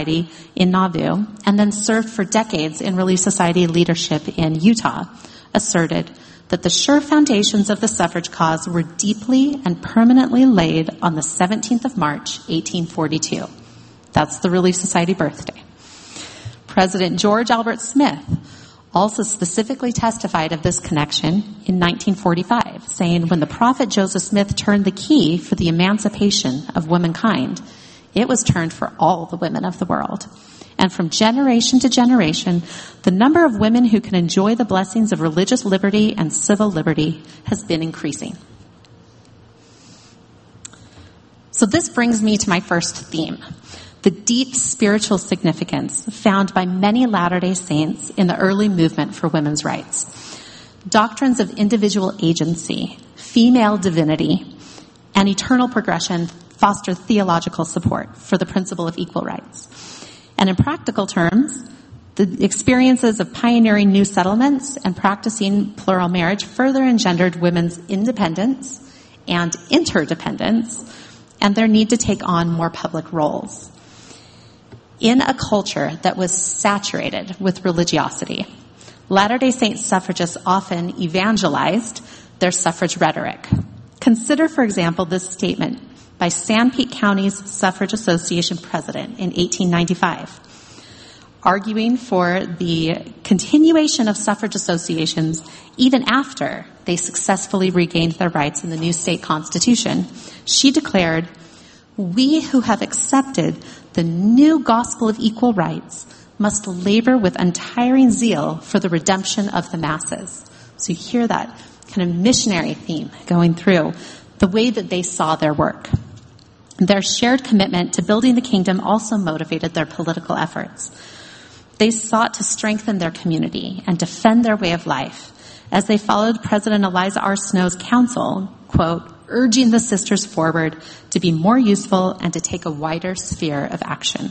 in Nauvoo, and then served for decades in Relief Society leadership in Utah, asserted that the sure foundations of the suffrage cause were deeply and permanently laid on the 17th of March, 1842. That's the Relief Society birthday. President George Albert Smith also specifically testified of this connection in 1945, saying, when the prophet Joseph Smith turned the key for the emancipation of womankind, it was turned for all the women of the world. And from generation to generation, the number of women who can enjoy the blessings of religious liberty and civil liberty has been increasing. So this brings me to my first theme, the deep spiritual significance found by many Latter-day Saints in the early movement for women's rights. Doctrines of individual agency, female divinity, and eternal progression foster theological support for the principle of equal rights. And in practical terms, the experiences of pioneering new settlements and practicing plural marriage further engendered women's independence and interdependence and their need to take on more public roles. In a culture that was saturated with religiosity, Latter-day Saint suffragists often evangelized their suffrage rhetoric. Consider, for example, this statement by Sanpete County's Suffrage Association president in 1895, arguing for the continuation of suffrage associations even after they successfully regained their rights in the new state constitution. She declared, "We who have accepted the new gospel of equal rights must labor with untiring zeal for the redemption of the masses." So you hear that kind of missionary theme going through the way that they saw their work. Their shared commitment to building the kingdom also motivated their political efforts. They sought to strengthen their community and defend their way of life as they followed President Eliza R. Snow's counsel, quote, urging the sisters forward to be more useful and to take a wider sphere of action.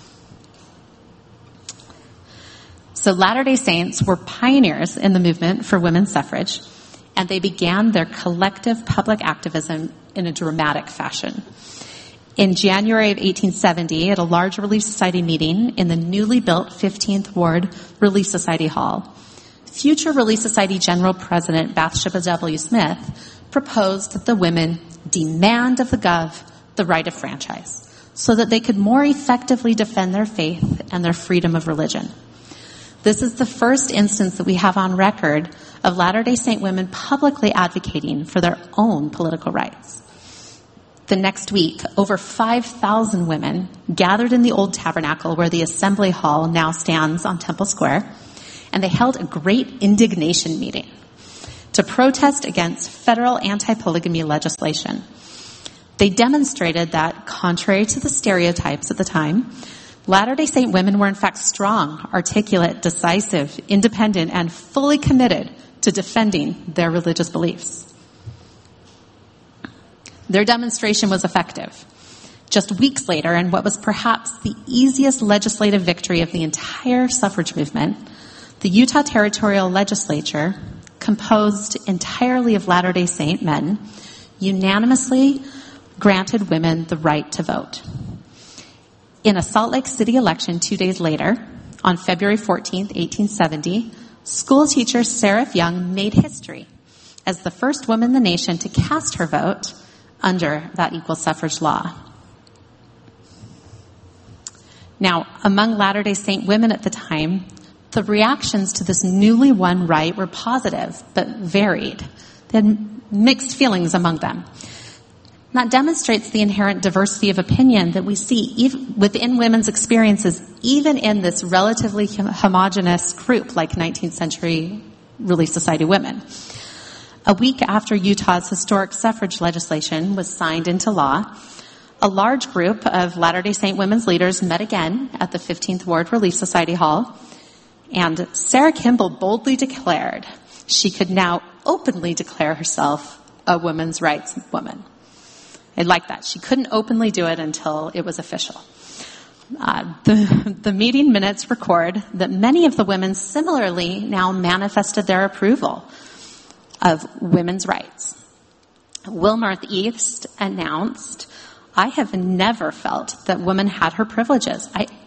So Latter-day Saints were pioneers in the movement for women's suffrage, and they began their collective public activism in a dramatic fashion. In January of 1870, at a large Relief Society meeting in the newly built 15th Ward Relief Society Hall, future Relief Society General President Bathsheba W. Smith proposed that the women demand of the Gov the right of franchise so that they could more effectively defend their faith and their freedom of religion. This is the first instance that we have on record of Latter-day Saint women publicly advocating for their own political rights. The next week, over 5,000 women gathered in the old tabernacle where the assembly hall now stands on Temple Square, and they held a great indignation meeting to protest against federal anti-polygamy legislation. They demonstrated that, contrary to the stereotypes at the time, Latter-day Saint women were in fact strong, articulate, decisive, independent, and fully committed to defending their religious beliefs. Their demonstration was effective. Just weeks later, in what was perhaps the easiest legislative victory of the entire suffrage movement, the Utah Territorial Legislature, composed entirely of Latter-day Saint men, unanimously granted women the right to vote. In a Salt Lake City election 2 days later, on February 14th, 1870, school teacher Sarah Young made history as the first woman in the nation to cast her vote under that equal suffrage law. Now, among Latter-day Saint women at the time, the reactions to this newly won right were positive, but varied. They had mixed feelings among them. That demonstrates the inherent diversity of opinion that we see within women's experiences, even in this relatively homogenous group like 19th century Relief Society women. A week after Utah's historic suffrage legislation was signed into law, a large group of Latter-day Saint women's leaders met again at the 15th Ward Relief Society Hall, and Sarah Kimball boldly declared she could now openly declare herself a women's rights woman. I like that. She couldn't openly do it until it was official. The meeting minutes record that many of the women similarly now manifested their approval of women's rights. Wilmarth East announced, "I have never felt that woman had her privileges. I